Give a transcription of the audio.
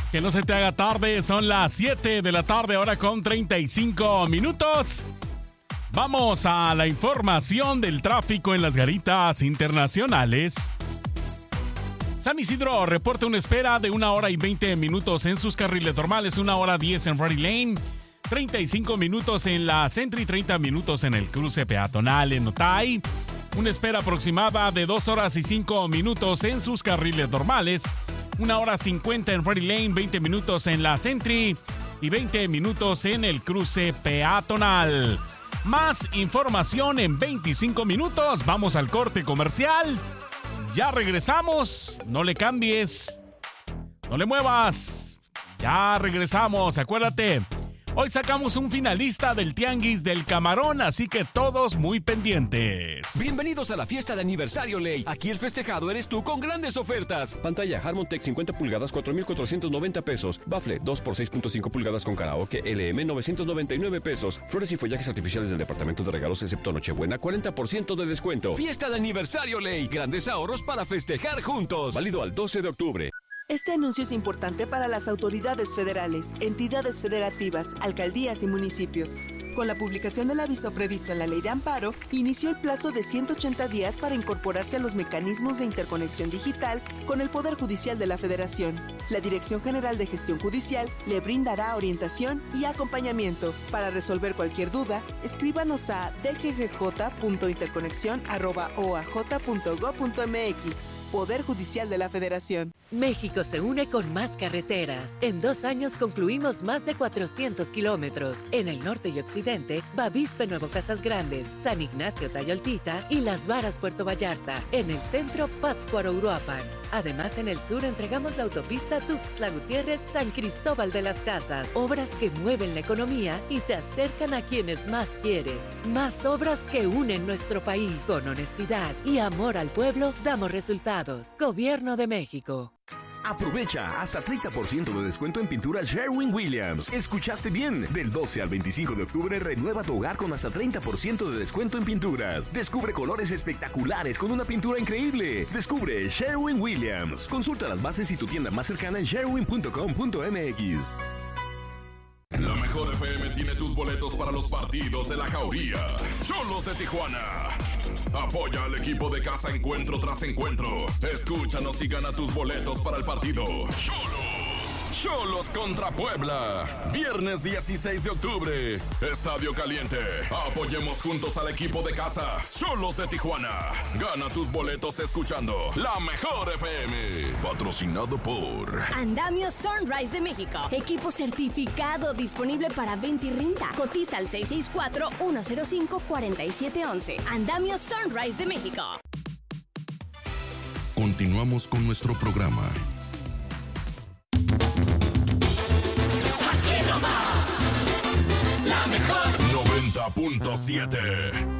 Que no se te haga tarde, son las 7 de la tarde, ahora con 35 minutos. Vamos a la información del tráfico en las garitas internacionales. San Isidro reporta una espera de 1 hora y 20 minutos en sus carriles normales, 1 hora 10 en Ready Lane, 35 minutos en la Sentry, 30 minutos en el cruce peatonal en Otay. Una espera aproximada de 2 horas y 5 minutos en sus carriles normales, 1 hora 50 en Ready Lane, 20 minutos en la Sentry y 20 minutos en el cruce peatonal. Más información en 25 minutos. Vamos al corte comercial. Ya regresamos. No le cambies. No le muevas. Ya regresamos. Acuérdate. Hoy sacamos un finalista del Tianguis del Camarón, así que todos muy pendientes. Bienvenidos a la fiesta de aniversario Ley. Aquí el festejado eres tú con grandes ofertas. Pantalla Harmon Tech 50 pulgadas, 4,490 pesos. Bafle 2 por 6.5 pulgadas con karaoke LM, 999 pesos. Flores y follajes artificiales del departamento de regalos excepto Nochebuena, 40% de descuento. Fiesta de aniversario Ley. Grandes ahorros para festejar juntos. Válido al 12 de octubre. Este anuncio es importante para las autoridades federales, entidades federativas, alcaldías y municipios. Con la publicación del aviso previsto en la Ley de Amparo, inició el plazo de 180 días para incorporarse a los mecanismos de interconexión digital con el Poder Judicial de la Federación. La Dirección General de Gestión Judicial le brindará orientación y acompañamiento. Para resolver cualquier duda, escríbanos a dggj.interconexión@oaj.gov.mx. Poder Judicial de la Federación. México se une con más carreteras. En 2 años concluimos más de 400 kilómetros. En el norte y occidente, Bavispe Nuevo Casas Grandes, San Ignacio Tayoltita y Las Varas Puerto Vallarta. En el centro, Pátzcuaro Uruapan. Además, en el sur entregamos la autopista Tuxtla Gutiérrez San Cristóbal de las Casas. Obras que mueven la economía y te acercan a quienes más quieres. Más obras que unen nuestro país. Con honestidad y amor al pueblo, damos resultados. Gobierno de México. Aprovecha hasta 30% de descuento en pintura Sherwin-Williams. ¿Escuchaste bien? Del 12 al 25 de octubre renueva tu hogar con hasta 30% de descuento en pinturas. Descubre colores espectaculares con una pintura increíble. Descubre Sherwin-Williams. Consulta las bases y tu tienda más cercana en sherwin.com.mx. La Mejor FM tiene tus boletos para los partidos de la Jauría. Cholos de Tijuana. Apoya al equipo de casa encuentro tras encuentro. Escúchanos y gana tus boletos para el partido. Cholos contra Puebla. Viernes 16 de octubre. Estadio Caliente. Apoyemos juntos al equipo de casa. Cholos de Tijuana. Gana tus boletos escuchando La Mejor FM. Patrocinado por Andamio Sunrise de México. Equipo certificado disponible para venta y renta. Cotiza al 664-105-4711. Andamio Sunrise de México. Continuamos con nuestro programa. 90.7